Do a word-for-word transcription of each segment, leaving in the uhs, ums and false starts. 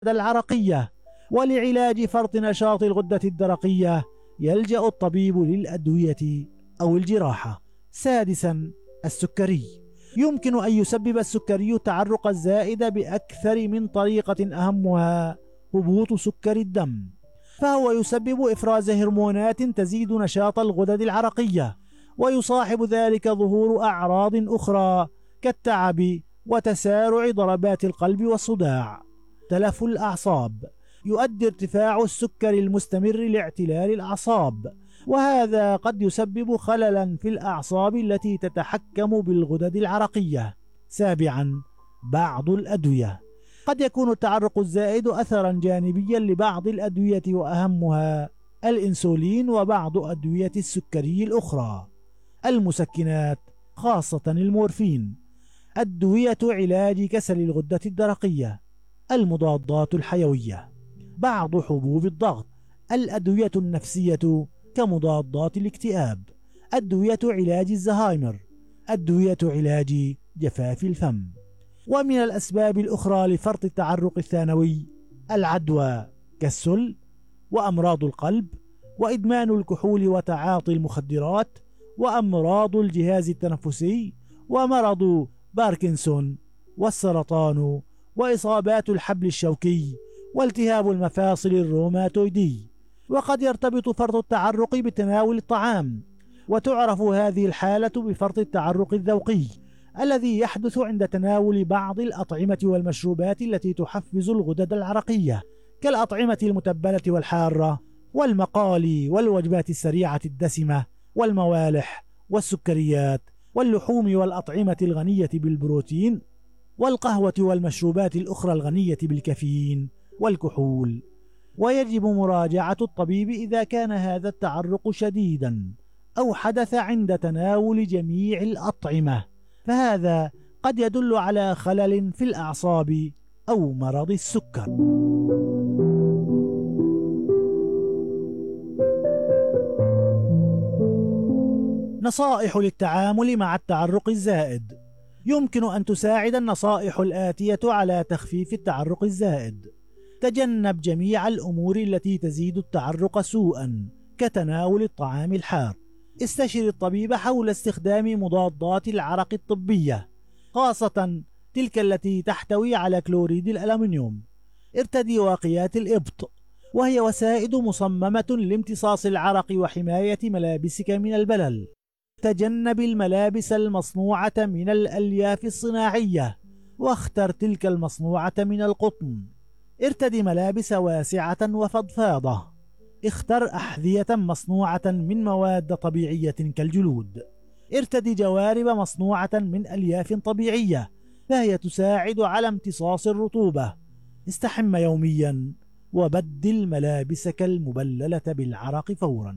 العرقية. ولعلاج فرط نشاط الغدة الدرقية يلجأ الطبيب للأدوية أو الجراحة. سادسا، السكري. يمكن أن يسبب السكري التعرق الزائد بأكثر من طريقة، أهمها هبوط سكر الدم، فهو يسبب إفراز هرمونات تزيد نشاط الغدد العرقية، ويصاحب ذلك ظهور أعراض أخرى كالتعب وتسارع ضربات القلب والصداع. تلف الأعصاب. يؤدي ارتفاع السكر المستمر لاعتلال الأعصاب، وهذا قد يسبب خللا في الأعصاب التي تتحكم بالغدد العرقية. سابعا، بعض الأدوية. قد يكون التعرق الزائد أثرا جانبيا لبعض الأدوية، وأهمها الإنسولين وبعض أدوية السكري الأخرى. المسكنات خاصة المورفين. أدوية علاج كسل الغدة الدرقية. المضادات الحيوية. بعض حبوب الضغط. الأدوية النفسية كمضادات الاكتئاب. أدوية علاج الزهايمر. أدوية علاج جفاف الفم. ومن الأسباب الأخرى لفرط التعرق الثانوي العدوى كالسل وأمراض القلب وإدمان الكحول وتعاطي المخدرات وأمراض الجهاز التنفسي ومرض باركنسون والسرطان وإصابات الحبل الشوكي والتهاب المفاصل الروماتويدي. وقد يرتبط فرط التعرق بتناول الطعام، وتعرف هذه الحالة بفرط التعرق الذوقي الذي يحدث عند تناول بعض الأطعمة والمشروبات التي تحفز الغدد العرقية كالأطعمة المتبلة والحارة والمقالي والوجبات السريعة الدسمة والموالح والسكريات واللحوم والأطعمة الغنية بالبروتين والقهوة والمشروبات الأخرى الغنية بالكافيين والكحول. ويجب مراجعة الطبيب إذا كان هذا التعرق شديدا أو حدث عند تناول جميع الأطعمة، فهذا قد يدل على خلل في الأعصاب أو مرض السكر. نصائح للتعامل مع التعرق الزائد. يمكن أن تساعد النصائح الآتية على تخفيف التعرق الزائد. تجنب جميع الأمور التي تزيد التعرق سوءا كتناول الطعام الحار. استشر الطبيب حول استخدام مضادات العرق الطبية، خاصة تلك التي تحتوي على كلوريد الألمنيوم. ارتدي واقيات الإبط، وهي وسائد مصممة لامتصاص العرق وحماية ملابسك من البلل. تجنب الملابس المصنوعة من الألياف الصناعية، واختر تلك المصنوعة من القطن. ارتدي ملابس واسعة وفضفاضة. اختر أحذية مصنوعة من مواد طبيعية كالجلود. ارتدي جوارب مصنوعة من ألياف طبيعية، فهي تساعد على امتصاص الرطوبة. استحم يوميا، وبدل ملابسك المبللة بالعرق فورا.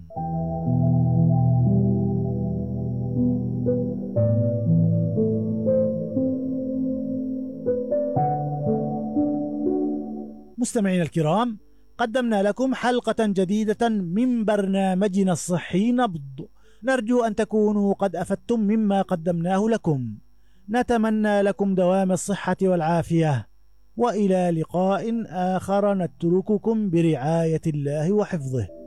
مستمعينا الكرام، قدمنا لكم حلقة جديدة من برنامجنا الصحي نبض. نرجو أن تكونوا قد أفدتم مما قدمناه لكم. نتمنى لكم دوام الصحة والعافية، وإلى لقاء آخر نترككم برعاية الله وحفظه.